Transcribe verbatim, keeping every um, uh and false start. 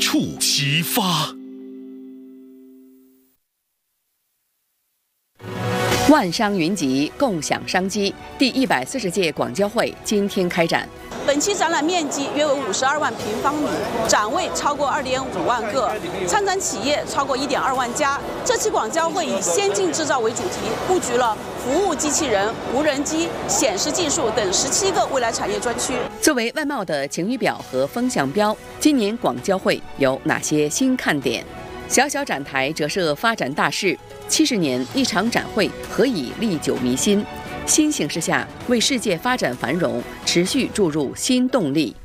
触启发。 万商云集，共享商机。第一百四十届广交会今天开展。 本期展览面积约为五十二万平方米，展位超过二点五万个，参展企业超过一点二万家。这期广交会以先进制造为主题，布局了服务机器人、无人机、显示技术等十七个未来产业专区。作为外贸的晴雨表和风向标，今年广交会有哪些新看点？小小展台折射发展大势，七十年一场展会，何以历久弥新？新形势下，为世界发展繁荣持续注入新动力。